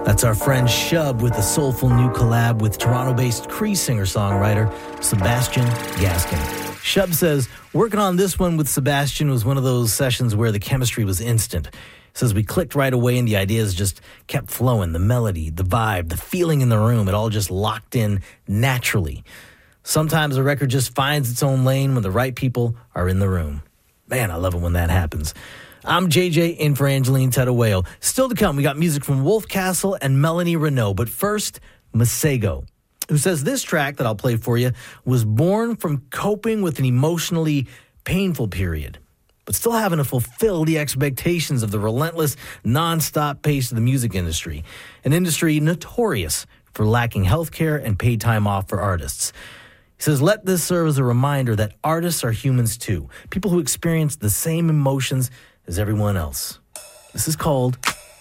That's our friend Shub with a soulful new collab with Toronto-based Cree singer-songwriter Sebastian Gaskin. Shub says, working on this one with Sebastian was one of those sessions where the chemistry was instant. He says we clicked right away and the ideas just kept flowing. The melody, the vibe, the feeling in the room, it all just locked in naturally. Sometimes a record just finds its own lane when the right people are in the room. Man, I love it when that happens. I'm JJ in for Angeline Tettaweo. Still to come, we got music from Wolf Castle and Melanie Renault. But first, Masego, who says this track that I'll play for you was born from coping with an emotionally painful period, but still having to fulfill the expectations of the relentless, nonstop pace of the music industry, an industry notorious for lacking healthcare and paid time off for artists. He says, let this serve as a reminder that artists are humans too, people who experience the same emotions as everyone else. This is called